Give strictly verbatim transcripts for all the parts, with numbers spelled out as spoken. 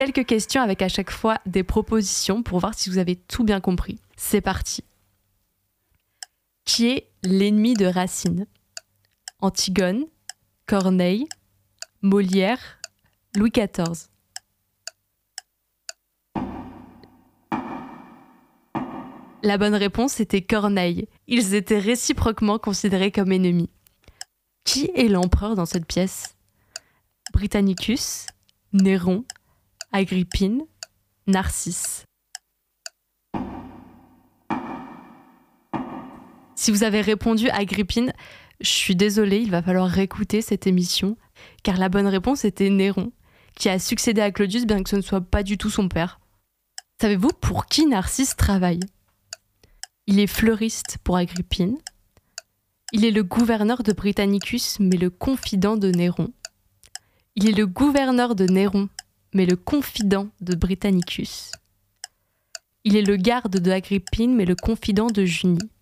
Quelques questions avec à chaque fois des propositions pour voir si vous avez tout bien compris. C'est parti. Qui est l'ennemi de Racine ? Antigone, Corneille, Molière, Louis quatorze. La bonne réponse était Corneille. Ils étaient réciproquement considérés comme ennemis. Qui est l'empereur dans cette pièce ? Britannicus, Néron, Agrippine, Narcisse. Si vous avez répondu Agrippine, je suis désolée, il va falloir réécouter cette émission, car la bonne réponse était Néron, qui a succédé à Claudius bien que ce ne soit pas du tout son père. Savez-vous pour qui Narcisse travaille ? Il est fleuriste pour Agrippine. Il est le gouverneur de Britannicus, mais le confident de Néron. Il est le gouverneur de Néron, mais le confident de Britannicus. Il est le garde de Agrippine, mais le confident de Junie.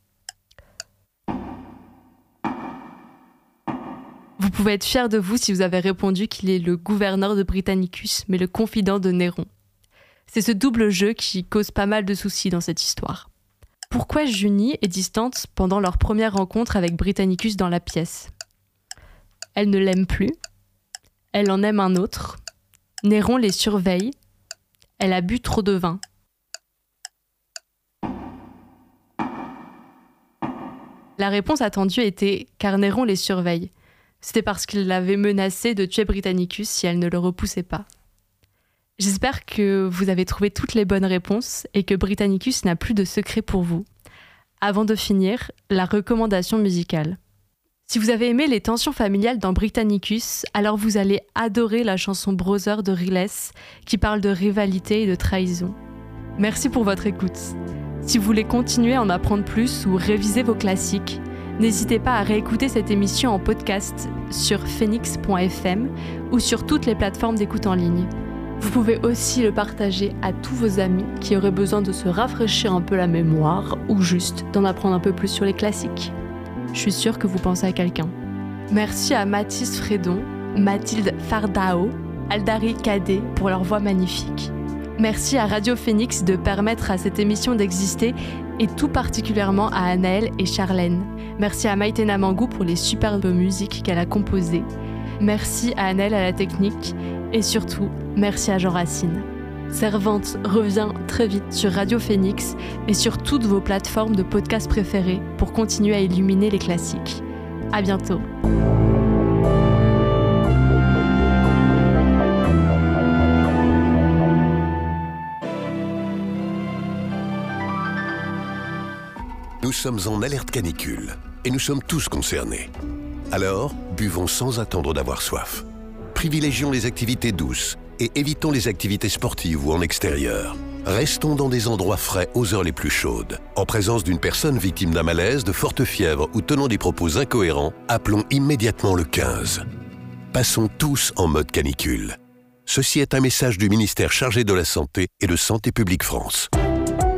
Vous pouvez être fiers de vous si vous avez répondu qu'il est le gouverneur de Britannicus, mais le confident de Néron. C'est ce double jeu qui cause pas mal de soucis dans cette histoire. Pourquoi Junie est distante pendant leur première rencontre avec Britannicus dans la pièce ? Elle ne l'aime plus. Elle en aime un autre. Néron les surveille. Elle a bu trop de vin. La réponse attendue était « car Néron les surveille ». C'était parce qu'il l'avait menacée de tuer Britannicus si elle ne le repoussait pas. J'espère que vous avez trouvé toutes les bonnes réponses et que Britannicus n'a plus de secret pour vous. Avant de finir, la recommandation musicale. Si vous avez aimé les tensions familiales dans Britannicus, alors vous allez adorer la chanson Brother de Riles qui parle de rivalité et de trahison. Merci pour votre écoute. Si vous voulez continuer à en apprendre plus ou réviser vos classiques, n'hésitez pas à réécouter cette émission en podcast sur phoenix point f m ou sur toutes les plateformes d'écoute en ligne. Vous pouvez aussi le partager à tous vos amis qui auraient besoin de se rafraîchir un peu la mémoire ou juste d'en apprendre un peu plus sur les classiques. Je suis sûre que vous pensez à quelqu'un. Merci à Mathis Fredon, Mathilde Fardao, Aldari Kadé pour leur voix magnifique. Merci à Radio Phoenix de permettre à cette émission d'exister et tout particulièrement à Anaëlle et Charlène. Merci à Maïté Namangou pour les superbes musiques qu'elle a composées. Merci à Anaëlle à la technique et surtout, merci à Jean Racine. Servante revient très vite sur Radio Phoenix et sur toutes vos plateformes de podcasts préférées pour continuer à illuminer les classiques. À bientôt. Nous sommes en alerte canicule et nous sommes tous concernés. Alors, buvons sans attendre d'avoir soif. Privilégions les activités douces et évitons les activités sportives ou en extérieur. Restons dans des endroits frais aux heures les plus chaudes. En présence d'une personne victime d'un malaise, de forte fièvre ou tenant des propos incohérents, appelons immédiatement le quinze. Passons tous en mode canicule. Ceci est un message du ministère chargé de la Santé et de Santé publique France.